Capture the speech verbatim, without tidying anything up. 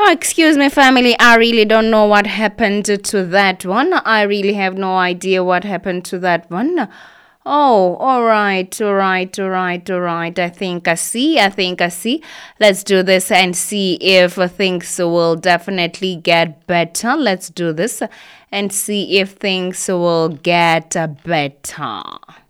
Oh, excuse me, family. I really don't know what happened to that one. I really have no idea what happened to that one. Oh, all right, all right, all right, all right. I think I see. I think I see. Let's do this and see if things will definitely get better. Let's do this and see if things will get better.